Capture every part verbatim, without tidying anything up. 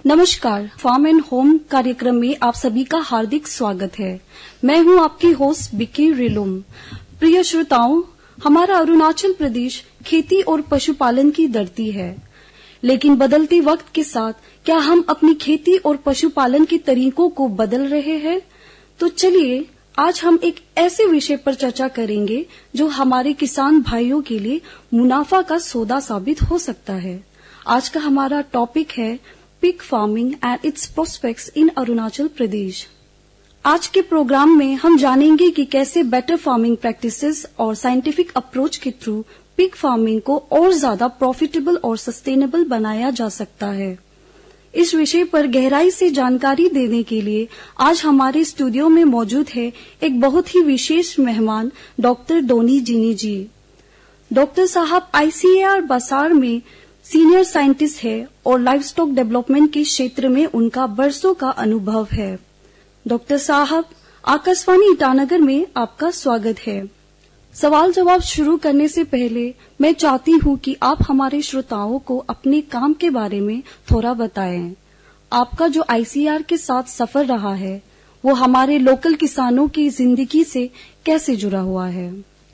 नमस्कार, farm and home कार्यक्रम में आप सभी का हार्दिक स्वागत है। मैं हूं आपकी होस्ट बिक्की रिलुम। प्रिय श्रोताओं, हमारा अरुणाचल प्रदेश खेती और पशुपालन की धरती है, लेकिन बदलते वक्त के साथ क्या हम अपनी खेती और पशुपालन के तरीकों को बदल रहे हैं? तो चलिए आज हम एक ऐसे विषय पर चर्चा करेंगे जो हमारे किसान भाइयों के लिए मुनाफा का सौदा साबित हो सकता है। आज का हमारा टॉपिक है pig farming and it's prospects इन अरुणाचल प्रदेश। आज के प्रोग्राम में हम जानेंगे कि कैसे बेटर फार्मिंग प्रैक्टिसेस और साइंटिफिक अप्रोच के थ्रू पिग फार्मिंग को और ज्यादा प्रॉफिटेबल और सस्टेनेबल बनाया जा सकता है। इस विषय पर गहराई से जानकारी देने के लिए आज हमारे स्टूडियो में मौजूद है एक बहुत ही विशेष मेहमान डॉक्टर डोनी जिनी जी। डॉक्टर साहब आईसीएआर बसार में सीनियर साइंटिस्ट है और लाइव स्टॉक डेवलपमेंट के क्षेत्र में उनका बरसों का अनुभव है। डॉक्टर साहब, आकाशवाणी ईटानगर में आपका स्वागत है। सवाल जवाब शुरू करने से पहले मैं चाहती हूं कि आप हमारे श्रोताओं को अपने काम के बारे में थोड़ा बताएं। आपका जो आईसीआर के साथ सफर रहा है वो हमारे लोकल किसानों की जिंदगी से कैसे जुड़ा हुआ है?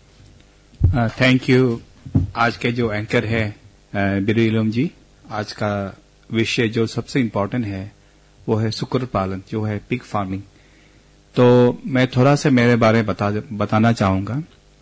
Thank uh, you. आज के जो एंकर है बिरुलम जी, आज का विषय जो सबसे इम्पोर्टेंट है वो है सुकर पालन, जो है पिग फार्मिंग। तो मैं थोड़ा सा मेरे बारे में बता, बताना चाहूंगा।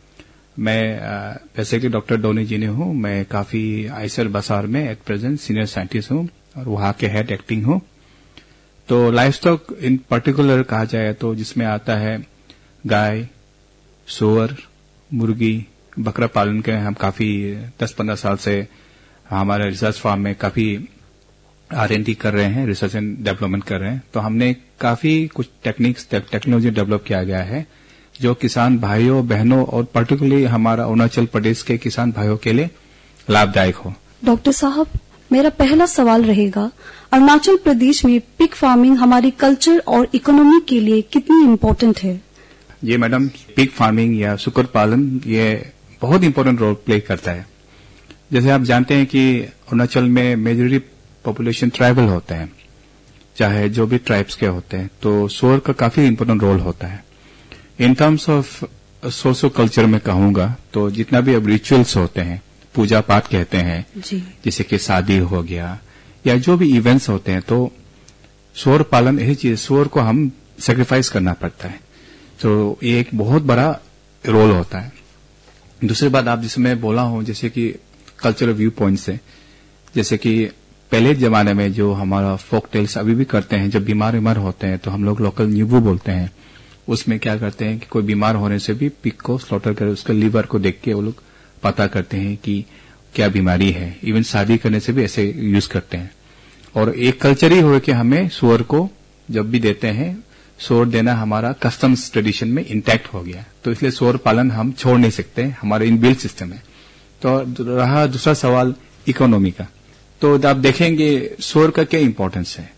मैं बेसिकली डॉक्टर डोनी जी ने हूँ। मैं काफी आईसीएआर बसार में एट प्रेजेंट सीनियर साइंटिस्ट हूँ और वहां के हेड एक्टिंग हूँ। तो लाइफ स्टॉक इन पर्टिकुलर कहा जाए तो जिसमें आता है गाय, सुअर, मुर्गी, बकरा पालन के हम काफी दस पंद्रह साल से हमारे रिसर्च फार्म में काफी आर एन डी कर रहे हैं, रिसर्च एंड डेवलपमेंट कर रहे हैं। तो हमने काफी कुछ टेक्निक्स टेक्नोलॉजी डेवलप किया गया है जो किसान भाइयों बहनों और पर्टिकुलरली हमारा अरुणाचल प्रदेश के किसान भाइयों के लिए लाभदायक हो। डॉक्टर साहब, मेरा पहला सवाल रहेगा, अरुणाचल प्रदेश में पिग फार्मिंग हमारी कल्चर और इकोनॉमी के लिए कितनी इम्पोर्टेंट है? ये मैडम, पिग फार्मिंग या सुकर पालन ये बहुत इम्पोर्टेंट रोल प्ले करता है। जैसे आप जानते हैं कि अरुणाचल में मेजॉरिटी पॉपुलेशन ट्राइबल होते हैं, चाहे जो भी ट्राइब्स के होते हैं, तो सुअर का काफी इम्पोर्टेंट रोल होता है। In terms of socio culture में कहूंगा तो जितना भी अब रिचुअल्स होते हैं, पूजा पाठ कहते हैं, जैसे कि शादी हो गया या जो भी इवेंट्स होते हैं, तो सुअर पालन यही चीज, सुअर को हम सेक्रीफाइस करना पड़ता है। तो ये एक बहुत बड़ा रोल होता है। दूसरी बात आप जिसमें बोला हूं, जैसे कि कल्चरल व्यू पॉइंट से, जैसे कि पहले जमाने में जो हमारा फोक टेल्स अभी भी करते हैं, जब बीमार बीमार होते हैं तो हम लोग लोकल न्यूबू बोलते हैं, उसमें क्या करते हैं कि कोई बीमार होने से भी पिग को स्लॉटर कर उसके लीवर को देख के वो लोग पता करते हैं कि क्या बीमारी है। इवन शादी करने से भी ऐसे यूज करते हैं। और एक कल्चर ही हो कि हमें सुअर को जब भी देते हैं, सुअर देना हमारा कस्टम्स ट्रेडिशन में इंटैक्ट हो गया, तो इसलिए सुअर पालन हम छोड़ नहीं सकते, हमारे इनबिल्ट सिस्टम है। तो रहा दूसरा सवाल इकोनॉमी का, तो आप देखेंगे सुअर का क्या इंपॉर्टेंस है।